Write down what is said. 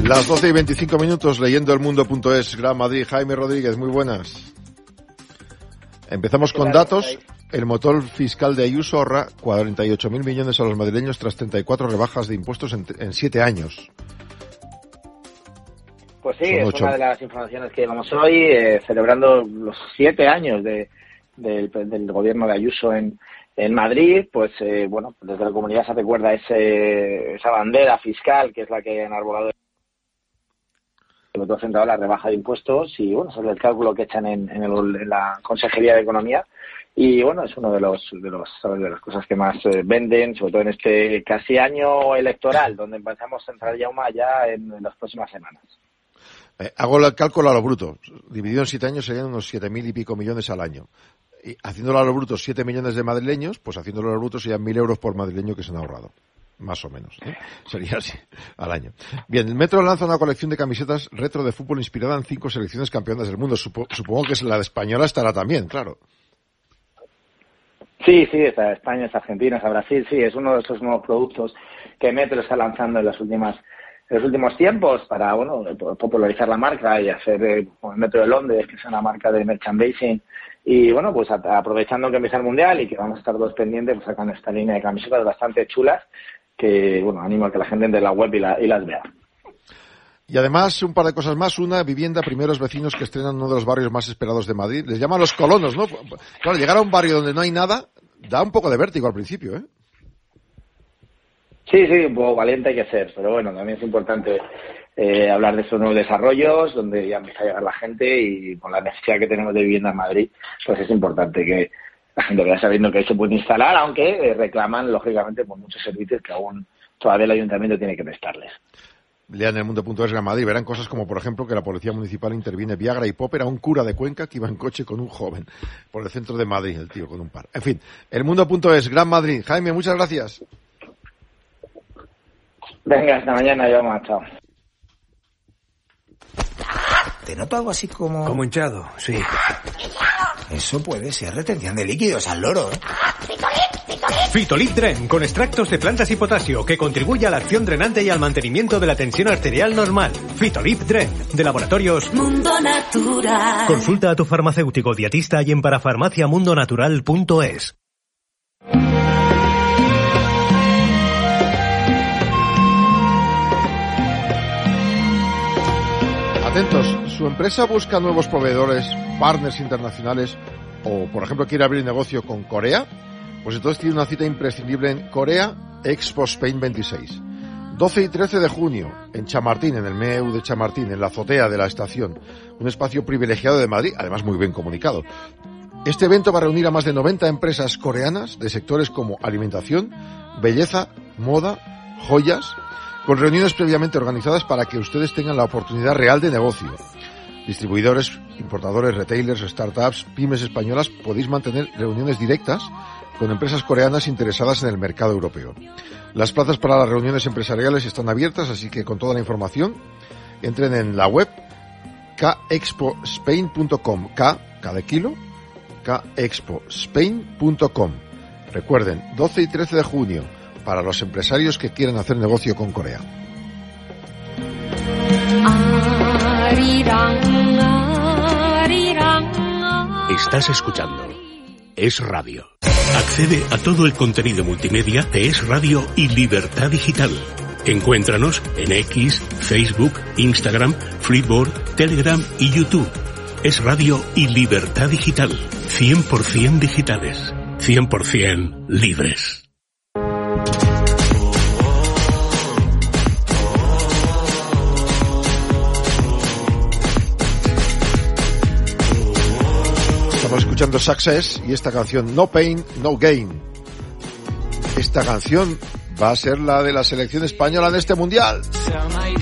Las 12:25, leyendo elmundo.es, Gran Madrid. Jaime Rodríguez, muy buenas. Empezamos con datos. El motor fiscal de Ayuso ahorra 48.000 millones a los madrileños tras 34 rebajas de impuestos en 7 años. Pues sí, es una de las informaciones que llevamos hoy, celebrando los 7 años del gobierno de Ayuso en Madrid. Pues bueno, desde la comunidad se recuerda esa bandera fiscal que es la que han enarbolado sobre todo centrado en la rebaja de impuestos y bueno, sobre el cálculo que echan en la Consejería de Economía. Y bueno, es uno de las cosas que más venden, sobre todo en este casi año electoral, donde empezamos a entrar ya en las próximas semanas. Hago el cálculo a lo bruto. Dividido en 7 años serían unos 7.000 y pico millones al año. Y haciéndolo a lo bruto 7 millones de madrileños, pues haciéndolo a lo bruto serían 1.000 euros por madrileño que se han ahorrado. Más o menos, ¿eh? Sería así, al año. Bien, el Metro lanza una colección de camisetas retro de fútbol inspirada en 5 selecciones campeonas del mundo. Supongo que la de española estará también, claro. Sí, está España, es Argentina, es Brasil, sí, es uno de esos nuevos productos que Metro está lanzando en los últimos tiempos para, bueno, popularizar la marca y hacer como el Metro de Londres, que es una marca de merchandising. Y bueno, pues aprovechando que empieza el Mundial y que vamos a estar todos pendientes, pues sacan esta línea de camisetas bastante chulas que, bueno, animo a que la gente entre en la web y las vea. Y además, un par de cosas más. Una, vivienda, primeros vecinos que estrenan uno de los barrios más esperados de Madrid. Les llaman los colonos, ¿no? Claro, llegar a un barrio donde no hay nada da un poco de vértigo al principio, ¿eh? Sí, un poco valiente hay que ser, pero bueno, también es importante hablar de estos nuevos desarrollos, donde ya empieza a llegar la gente y con la necesidad que tenemos de vivienda en Madrid, pues es importante que la gente vaya sabiendo que ahí se puede instalar, aunque reclaman, lógicamente, por muchos servicios que aún todavía el ayuntamiento tiene que prestarles. Lean elmundo.es Gran Madrid, verán cosas como, por ejemplo, que la Policía Municipal interviene Viagra y Popper a un cura de Cuenca que iba en coche con un joven por el centro de Madrid, el tío con un par. En fin, elmundo.es Gran Madrid. Jaime, muchas gracias. Venga, hasta mañana, Yoma, chao. Te noto algo así como... Como hinchado, sí. Eso puede ser retención de líquidos al loro, ¿eh? Fitolip Dren, con extractos de plantas y potasio, que contribuye a la acción drenante y al mantenimiento de la tensión arterial normal. Fitolip Dren, de Laboratorios Mundo Natural. Consulta a tu farmacéutico dietista y en parafarmaciamundonatural.es. Atentos, ¿su empresa busca nuevos proveedores, partners internacionales o, por ejemplo, quiere abrir negocio con Corea? Pues entonces tiene una cita imprescindible en Corea Expo Spain 26. 12 y 13 de junio, en Chamartín, en el MEU de Chamartín, en la azotea de la estación. Un espacio privilegiado de Madrid, además muy bien comunicado. Este evento va a reunir a más de 90 empresas coreanas de sectores como alimentación, belleza, moda, joyas, con reuniones previamente organizadas para que ustedes tengan la oportunidad real de negocio. Distribuidores, importadores, retailers, startups, pymes españolas, podéis mantener reuniones directas con empresas coreanas interesadas en el mercado europeo. Las plazas para las reuniones empresariales están abiertas, así que con toda la información entren en la web kexpospain.com, K de kilo, kexpospain.com. Recuerden, 12 y 13 de junio, para los empresarios que quieren hacer negocio con Corea. Estás escuchando Es Radio. Accede a todo el contenido multimedia de Es Radio y Libertad Digital. Encuéntranos en X, Facebook, Instagram, Flipboard, Telegram y YouTube. Es Radio y Libertad Digital. 100% digitales. 100% libres. Estamos escuchando Success y esta canción No Pain, No Gain. Esta canción va a ser la de la selección española en este Mundial.